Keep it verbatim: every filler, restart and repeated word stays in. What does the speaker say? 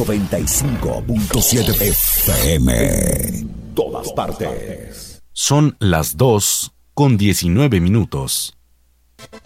noventa y cinco punto siete F M. Todas partes. Son las dos con diecinueve minutos.